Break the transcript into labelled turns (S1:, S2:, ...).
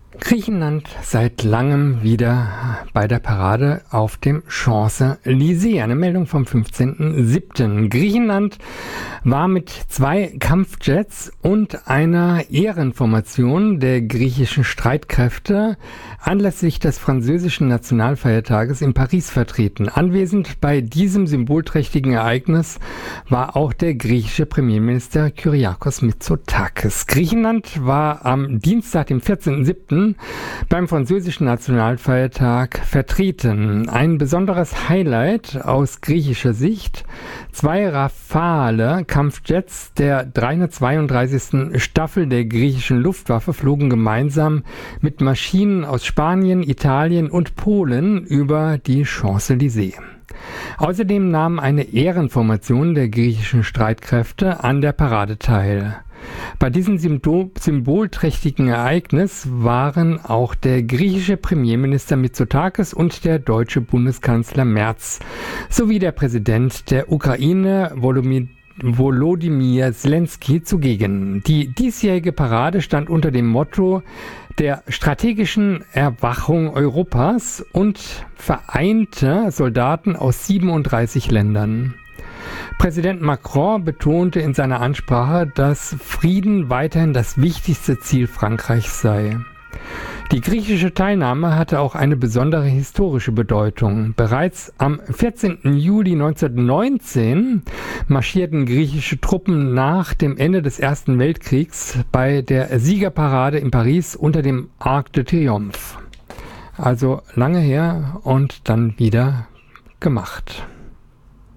S1: Griechenland seit langem wieder bei der Parade auf dem Champs-Élysées. Eine Meldung vom 15.07. Griechenland war mit 2 Kampfjets und einer Ehrenformation der griechischen Streitkräfte anlässlich des französischen Nationalfeiertages in Paris vertreten. Anwesend bei diesem symbolträchtigen Ereignis war auch der griechische Premierminister Kyriakos Mitsotakis. Griechenland war am Dienstag, dem 14.07. beim französischen Nationalfeiertag vertreten. Ein besonderes Highlight aus griechischer Sicht: 2 Rafale-Kampfjets der 332. Staffel der griechischen Luftwaffe flogen gemeinsam mit Maschinen aus Spanien, Italien und Polen über die Champs-Élysées. Außerdem nahm eine Ehrenformation der griechischen Streitkräfte an der Parade teil. Bei diesem symbolträchtigen Ereignis waren auch der griechische Premierminister Mitsotakis und der deutsche Bundeskanzler Merz sowie der Präsident der Ukraine Volodymyr Zelensky zugegen. Die diesjährige Parade stand unter dem Motto der strategischen Erwachung Europas und vereinte Soldaten aus 37 Ländern. Präsident Macron betonte in seiner Ansprache, dass Frieden weiterhin das wichtigste Ziel Frankreichs sei. Die griechische Teilnahme hatte auch eine besondere historische Bedeutung. Bereits am 14. Juli 1919 marschierten griechische Truppen nach dem Ende des Ersten Weltkriegs bei der Siegerparade in Paris unter dem Arc de Triomphe. Also lange her und dann wieder gemacht.